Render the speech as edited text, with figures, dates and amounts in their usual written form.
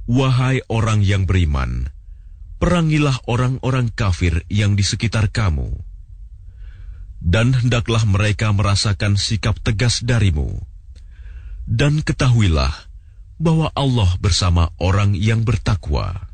Wahai orang yang beriman, perangilah orang-orang kafir yang di sekitar kamu. Dan hendaklah mereka merasakan sikap tegas darimu. Dan ketahuilah bahwa Allah bersama orang yang bertakwa.